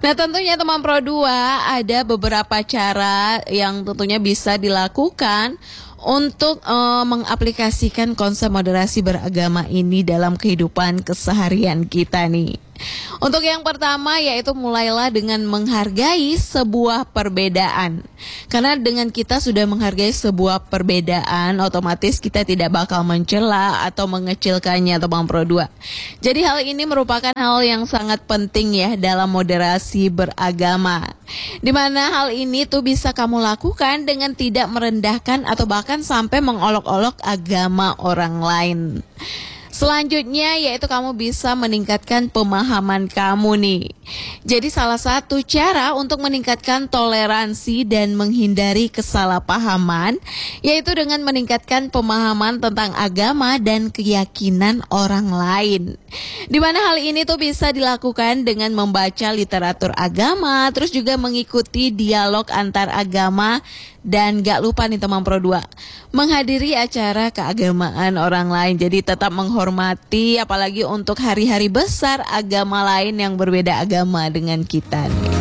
Nah, tentunya teman Pro 2 ada beberapa cara yang tentunya bisa dilakukan untuk mengaplikasikan konsep moderasi beragama ini dalam kehidupan keseharian kita nih. Untuk yang pertama yaitu mulailah dengan menghargai sebuah perbedaan. Karena dengan kita sudah menghargai sebuah perbedaan, otomatis kita tidak bakal mencela atau mengecilkannya teman Pro 2. Jadi hal ini merupakan hal yang sangat penting ya dalam moderasi beragama. Di mana hal ini tuh bisa kamu lakukan dengan tidak merendahkan atau bahkan sampai mengolok-olok agama orang lain. Selanjutnya yaitu kamu bisa meningkatkan pemahaman kamu nih. Jadi salah satu cara untuk meningkatkan toleransi dan menghindari kesalahpahaman yaitu dengan meningkatkan pemahaman tentang agama dan keyakinan orang lain. Di mana hal ini tuh bisa dilakukan dengan membaca literatur agama, terus juga mengikuti dialog antar agama, dan gak lupa nih teman Pro 2, menghadiri acara keagamaan orang lain. Jadi tetap menghormati, apalagi untuk hari-hari besar agama lain yang berbeda agama dengan kita.